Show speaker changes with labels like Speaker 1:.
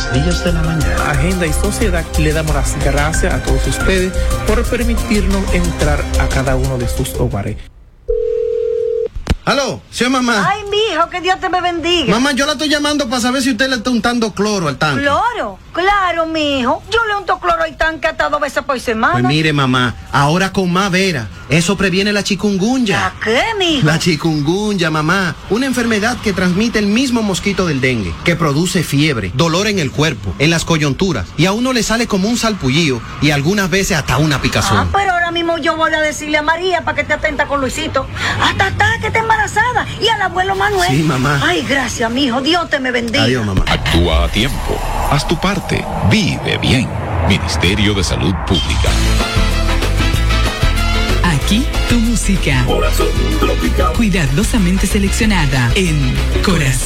Speaker 1: Pastillas de la Mañana.
Speaker 2: Agenda y Sociedad le damos las gracias a todos ustedes por permitirnos entrar a cada uno de sus hogares.
Speaker 3: ¿Aló? ¿Sí, mamá?
Speaker 4: Ay, mijo, que Dios te me bendiga.
Speaker 3: Mamá, yo la estoy llamando para saber si usted le está untando cloro al tanque.
Speaker 4: ¿Cloro? Claro, mijo. Yo le unto cloro al tanque hasta 2 veces por semana.
Speaker 3: Pues mire, mamá, ahora con más vera. Eso previene la chikungunya.
Speaker 4: ¿La qué, mijo?
Speaker 3: La chikungunya, mamá. Una enfermedad que transmite el mismo mosquito del dengue, que produce fiebre, dolor en el cuerpo, en las coyunturas, y a uno le sale como un salpullío y algunas veces hasta una picazón.
Speaker 4: Pero ahora mismo yo voy a decirle a María para que te atenta con Luisito. Hasta que esté embarazada. Y al abuelo Manuel.
Speaker 3: Sí, mamá.
Speaker 4: Ay, gracias, mijo. Dios te me bendiga.
Speaker 3: Adiós, mamá.
Speaker 5: Actúa a tiempo. Haz tu parte. Vive bien. Ministerio de Salud Pública.
Speaker 6: Aquí tu música.
Speaker 7: Corazón tropical.
Speaker 6: Cuidadosamente seleccionada en Corazón